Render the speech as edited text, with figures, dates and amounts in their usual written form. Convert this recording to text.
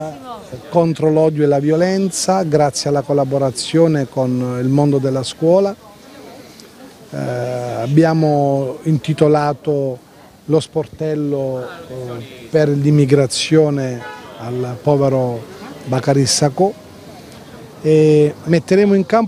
contro l'odio e la violenza, grazie alla collaborazione con il mondo della scuola. Abbiamo intitolato lo sportello per l'immigrazione al povero Bakary Sako e metteremo in campo